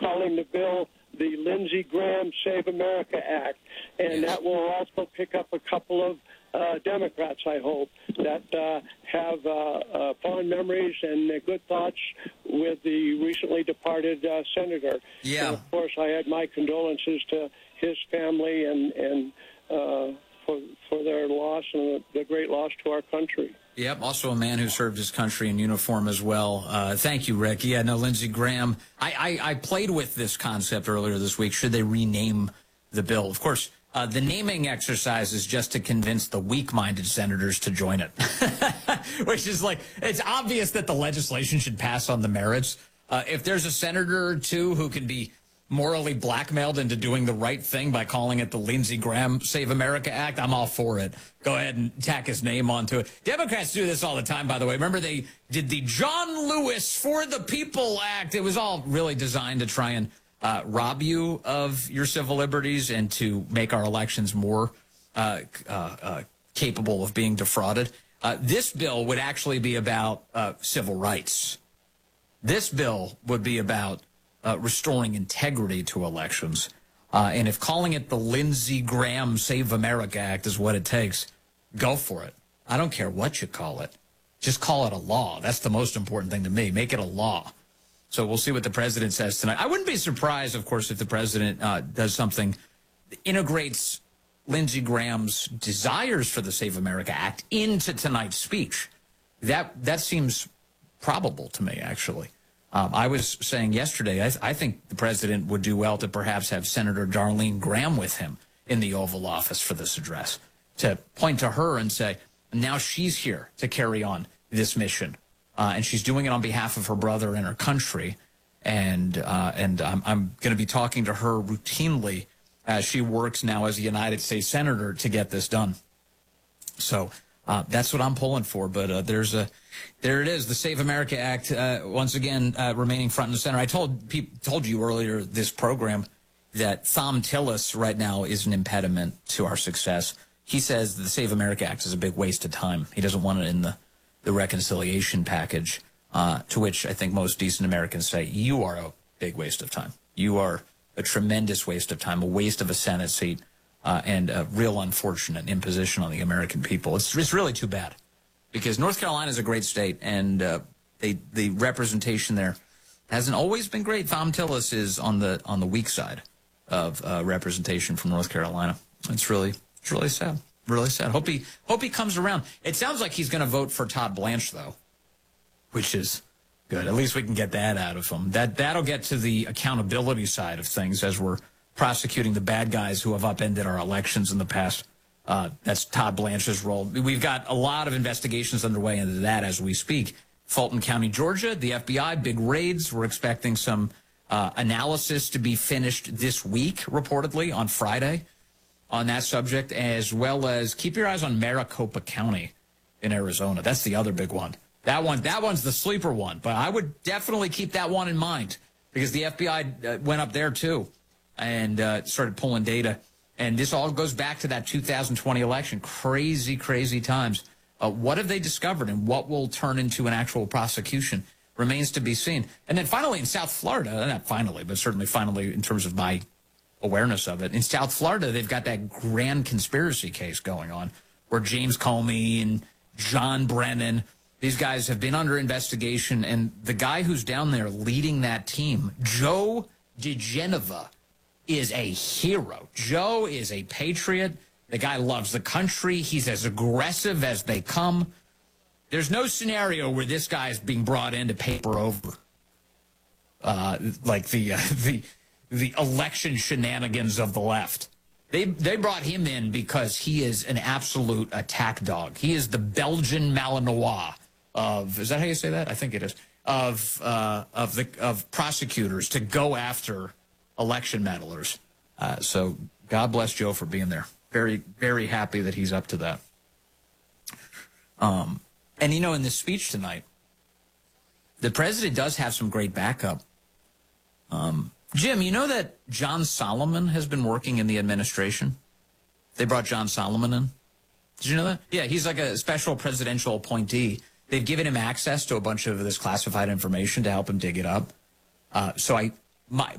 calling the bill the Lindsey Graham Save America Act. And that will also pick up a couple of Democrats, I hope, that have fond memories and good thoughts with the recently departed senator. Yeah. And of course, I had my condolences to his family and for their loss and the great loss to our country. Yep, also a man who served his country in uniform as well. Thank you, Rick. Yeah, no, Lindsey Graham. I played with this concept earlier this week. Should they rename the bill? Of course, the naming exercise is just to convince the weak-minded senators to join it, which is like, it's obvious that the legislation should pass on the merits. If there's a senator or two who can be morally blackmailed into doing the right thing by calling it the Lindsey Graham Save America Act, I'm all for it. Go ahead and tack his name onto it. Democrats do this all the time, by the way. Remember, they did the John Lewis For the People Act. It was all really designed to try and rob you of your civil liberties and to make our elections more capable of being defrauded. This bill would actually be about civil rights. This bill would be about restoring integrity to elections. And if calling it the Lindsey Graham Save America Act is what it takes, go for it. I don't care what you call it. Just call it a law. That's the most important thing to me. Make it a law. So we'll see what the president says tonight. I wouldn't be surprised, of course, if the president does something that integrates Lindsey Graham's desires for the Save America Act into tonight's speech. That seems probable to me, actually. I was saying yesterday, I think the president would do well to perhaps have Senator Darlene Graham with him in the Oval Office for this address, to point to her and say, now she's here to carry on this mission. And she's doing it on behalf of her brother and her country. And I'm going to be talking to her routinely as she works now as a United States Senator to get this done. So that's what I'm pulling for. But there it is, the Save America Act, once again, remaining front and center. I told you earlier this program that Thom Tillis right now is an impediment to our success. He says the Save America Act is a big waste of time. He doesn't want it in the reconciliation package, to which I think most decent Americans say, you are a big waste of time. You are a tremendous waste of time, a waste of a Senate seat, and a real unfortunate imposition on the American people. It's really too bad, because North Carolina is a great state, and the representation there hasn't always been great. Thom Tillis is on the weak side of representation from North Carolina. It's really sad. Really sad. Hope he comes around. It sounds like he's going to vote for Todd Blanche, though, which is good. At least we can get that out of him. That'll get to the accountability side of things as we're prosecuting the bad guys who have upended our elections in the past. That's Todd Blanche's role. We've got a lot of investigations underway into that as we speak. Fulton County, Georgia, the FBI, big raids. We're expecting some analysis to be finished this week, reportedly, on Friday, on that subject, as well as keep your eyes on Maricopa County in Arizona. That's the other big one. That one's the sleeper one, but I would definitely keep that one in mind, because the FBI went up there too and started pulling data. And this all goes back to that 2020 election. Crazy, crazy times. What have they discovered, and what will turn into an actual prosecution remains to be seen. And then finally in South Florida, not finally, but certainly finally in terms of my awareness of it, in South Florida, they've got that grand conspiracy case going on where James Comey and John Brennan, these guys have been under investigation. And the guy who's down there leading that team, Joe DeGeneva, is a hero. Joe is a patriot. The guy loves the country. He's as aggressive as they come. There's no scenario where this guy is being brought in to paper over like the election shenanigans of the left. They brought him in because he is an absolute attack dog. He is the Belgian Malinois of, is that how you say that? I think it is, of prosecutors to go after election meddlers. So God bless Joe for being there. Very, very happy that he's up to that. And, you know, in this speech tonight, the president does have some great backup. Jim, you know that John Solomon has been working in the administration? They brought John Solomon in. Did you know that? Yeah, he's like a special presidential appointee. They've given him access to a bunch of this classified information to help him dig it up. So